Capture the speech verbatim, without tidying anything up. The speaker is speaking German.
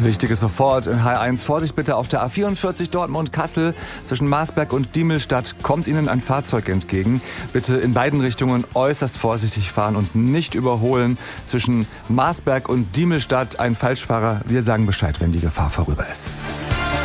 Wichtiges sofort in H eins. Vorsicht bitte auf der A vierundvierzig Dortmund-Kassel. Zwischen Marsberg und Diemelstadt kommt Ihnen ein Fahrzeug entgegen. Bitte in beiden Richtungen äußerst vorsichtig fahren und nicht überholen. Zwischen Marsberg und Diemelstadt ein Falschfahrer. Wir sagen Bescheid, wenn die Gefahr vorüber ist.